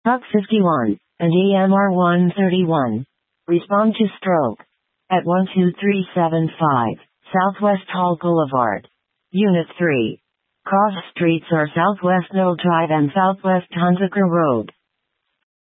Buck 51, and EMR 131. Respond to stroke. At 12375, Southwest Hall Boulevard. Unit 3. Cross streets are Southwest Knoll Drive and Southwest Tonsaker Road.